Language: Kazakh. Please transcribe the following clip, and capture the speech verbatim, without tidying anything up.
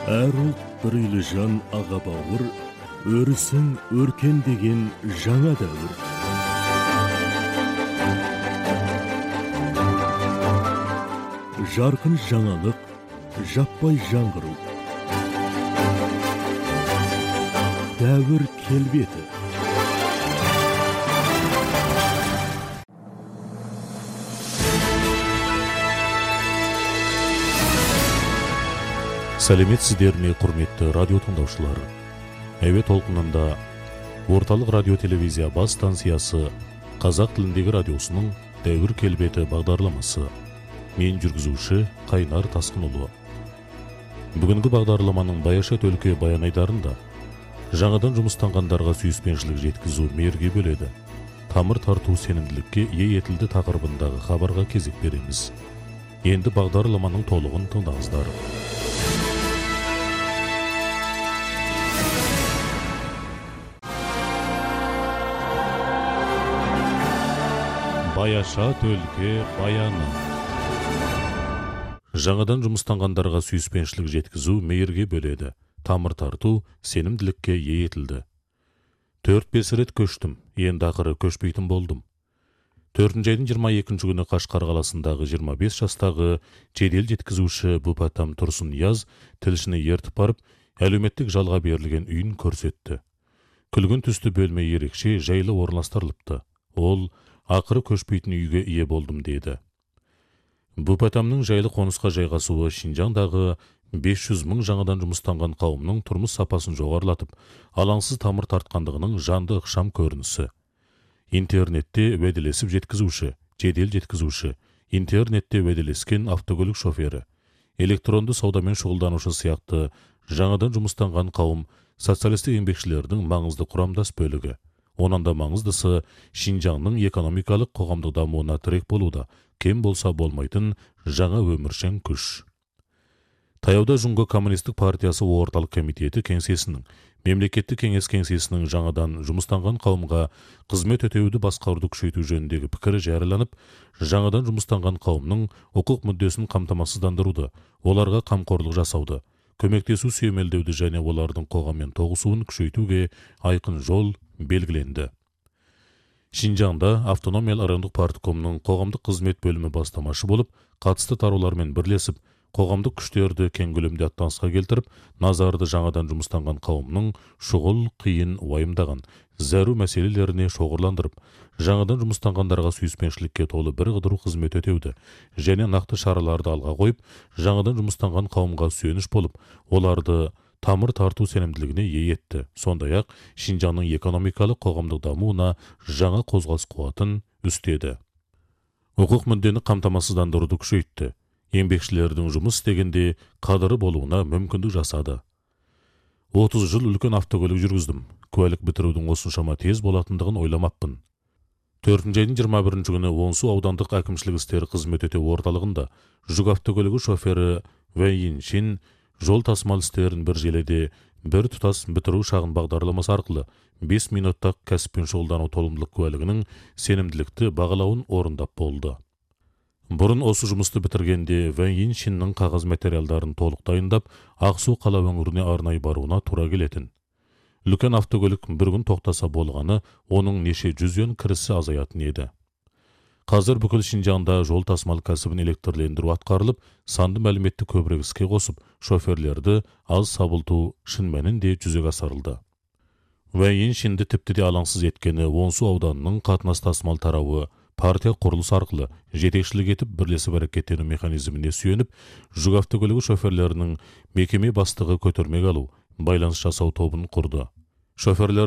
Әр ұлт бір үйлі жан аға бауыр, өрісің өркен деген жаңа дәуір. Жарқын жаңалық, жаппай жаңғыру. Дәуір келбеті. Сәлеметсіздер ме, құрметті радио тыңдаушылар. Әуе толқынында орталық радио телевизия бас станциясы қазақ тіліндегі радиосының дәуір келбеті бағдарламасы. Мен жүргізуші Қайнар Тасқынұлы. Бүгінгі бағдарламаның Баяшат өлке баян айдарында жаңадан жұмыстанғандарға сүйіспеншілік жеткізу мейірге бөледі, тамыр тарту сенімділікке ие етілді тақырыбындағы хабарға кезек береміз. Енді бағдарламаның толығын тыңдаңыздар. Баяшат өлке баяны. Жаңадан жұмыстанғандарға сүйіспеншілік жеткізу мейірге бөледі, тамыр тарту сенімділікке ие етілді. Төрт-бес рет көштім, енді ақыры көшпейтін болдым. төртінші айдың жиырма екінші күні Қашқар қаласындағы жиырма бес жастағы жедел жеткізуші Бұпатам Тұрсынияз тілшіні ертіп барып, әлеуметтік жалға берілген үйін көрсетті. Күлгін түсті бөлме ерекше жайлы орналастырылыпты. Ол ақыры көшпейтін үйге ие болдым деді. Бұпатамның жайлы қонысқа жайғасуы Шинжаңдағы бес жүз мың жаңадан жұмыстанған қауымның тұрмыс сапасын жоғарылатып, алаңсыз тамыр тартқандығының жанды ықшам көрінісі. Интернетте уәделесіп жеткізуші, жедел жеткізуші, интернетте уәделескен автокөлік шофері, электронды саудамен шұғылданушы сияқты жаңадан жұмыстанған қауым социалистік еңбекшілердің маңызды құрамдас бөлігі. Онан да маңыздысы Шинжаңның экономикалық қоғамдық дамуына тірек болуда, кем болса болмайтын жаңа өміршең күш. Таяуда Жұңғы коммунистік партиясы орталық комитеті кеңсесінің, мемлекеттік кеңес кеңсесінің жаңадан жұмыстанған қауымға қызмет өтеуді басқаруды күшейту жөніндегі пікірі жарияланып, жаңадан жұмыстанған қауымның құқық мүддесін қамтамасыздандыруды, оларға қамқорлық жасауды, көмектесу сүйемелдеуді және олардың қоғаммен тоғысуын күшейтуге айқын жол белгіленді. Шинжаңда автономиялық аудандық парткомның қоғамдық қызмет бөлімі бастамашы болып, қатысты тараулармен бірлесіп, қоғамдық күштерді кең көлемде аттанысқа келтіріп, назарды жаңадан жұмыстанған қауымның шұғыл, қиын, уайымдаған, зәру мәселелеріне шоғырландырып, жаңадан жұмыстанғандарға сүйіспеншілікке толы бір қыдыру қызмет өтеуді және нақты шараларды алға қойып, жаңадан жұмыстанған қауымға сүйеніш болып, оларды тамыр тарту сенімділігіне ие етті. Сондай-ақ Шинжаңның экономикалық қоғамдық дамуына жаңа қозғалыс қуатын үстеді. Құқық мүддені қамтамасыздандыруды күшейтті. Еңбекшілердің жұмыс істегенде қадірі болуына мүмкіндік жасады. отыз жыл үлкен автокөлік жүргіздім. Куәлік бітірудің осыншама тез болатындығын ойламаппын. төртінші айдың жиырма бірінші күні Онсу аудандық әкімшілік істері қызмет өтеу орталығында жүк автокөлігі шофері Вэйин Шин жол тасымал істерін бір желіде бір тұтас бітіру шағын бағдарламасы арқылы бес минуттық кәсіппен шұғылдану толымдылық куәлігінің сенімділікті бағалауын орындап болды. Бұрын осы жұмысты бітіргенде Вэйин Шиннің қағаз материалдарын толық дайындап, Ақсу қала өңіріне арнай баруына тура келетін. Үлкен автокөлік бір күн тоқтаса болғаны, оның неше жүзден кірісі азаятын еді. Қазір бүкіл Шинжаңда жол тасымал кәсібін электрлендіру атқарылып, санды мәліметті көбірек іске қосып, шоферлерді аз сабылту шын мәнінде жүзеге асырылды. Вэйин Шинді тіпті де алаңсыз еткені Онсу ауданының қатынас тасымал тарауы партия құрылыс арқылы жетекшілік етіп бірлесіп әрекеттену механизміне сүйеніп, жүк автокөлігі шоферлерінің мекеме бастығы көтермек алу, байланыс жасау тобын құрды. Шоферлер